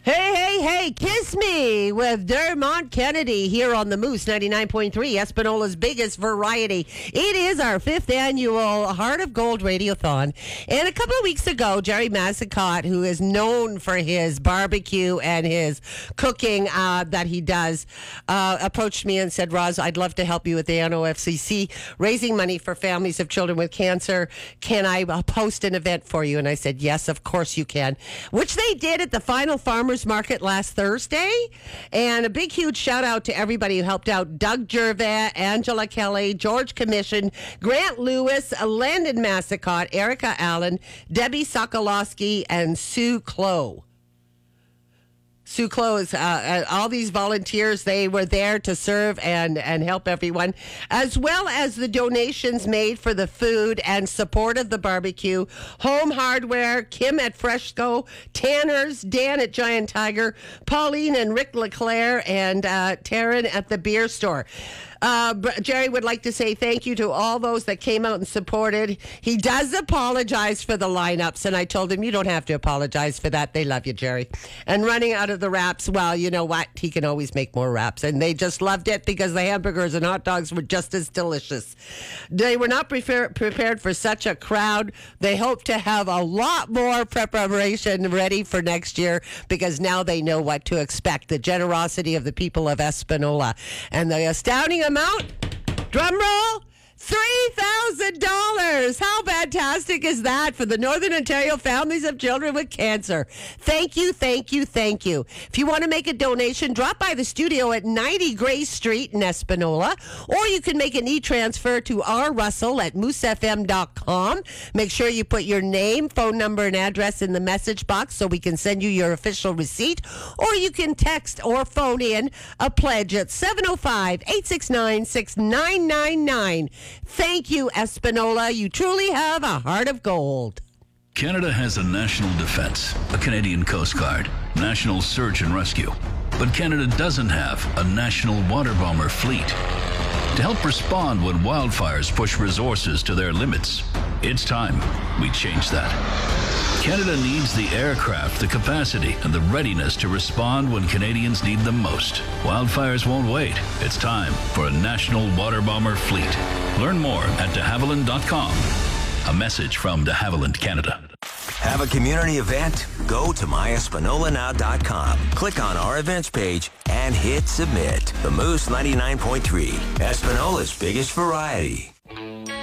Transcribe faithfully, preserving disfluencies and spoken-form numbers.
Hey, hey, hey, kiss me with Dermot Kennedy here on the Moose ninety-nine point three, Espanola's biggest variety. It is our fifth annual Heart of Gold Radiothon. And a couple of weeks ago, Jerry Massicott, who is known for his barbecue and his cooking uh, that he does, uh, approached me and said, Roz, I'd love to help you with the N O F C C, raising money for families of children with cancer. Can I uh, post an event for you? And I said, yes, of course you can, which they did at the final Farmers Market last Thursday. And a big, huge shout out to everybody who helped out. Doug Gervais, Angela Kelly, George Commission, Grant Lewis, Landon Massicott, Erica Allen, Debbie Sokolowski, and Sue Clow. Sue Close, uh, uh, all these volunteers, they were there to serve and, and help everyone, as well as the donations made for the food and support of the barbecue. Home Hardware, Kim at Fresco, Tanner's, Dan at Giant Tiger, Pauline and Rick LeClaire, and uh, Taryn at the beer store. Uh, Jerry would like to say thank you to all those that came out and supported. He does apologize for the lineups, and I told him, you don't have to apologize for that. They love you, Jerry. And running out of the wraps, well, you know what? He can always make more wraps. And they just loved it because the hamburgers and hot dogs were just as delicious. They were not prefer- prepared for such a crowd. They hope to have a lot more preparation ready for next year because now they know what to expect. The generosity of the people of Espanola. And the astounding amount Amount, drum roll, three thousand dollars. How fantastic is that for the Northern Ontario families of children with cancer? Thank you, thank you, thank you. If you want to make a donation, drop by the studio at ninety Gray Street in Espanola, or you can make an e-transfer to R. Russell at moose f m dot com. Make sure you put your name, phone number, and address in the message box so we can send you your official receipt, or you can text or phone in a pledge at seven oh five, eight six nine, six nine nine nine. Thank you, Espanola. You truly have a heart of gold. Canada has a national defense, a Canadian Coast Guard, national search and rescue. But Canada doesn't have a national water bomber fleet. To help respond when wildfires push resources to their limits, it's time we change that. Canada needs the aircraft, the capacity, and the readiness to respond when Canadians need them most. Wildfires won't wait. It's time for a national water bomber fleet. Learn more at de havilland dot com. A message from de Havilland Canada. Have a community event? Go to my espanola now dot com. Click on our events page and hit submit. The Moose ninety-nine point three, Espanola's biggest variety.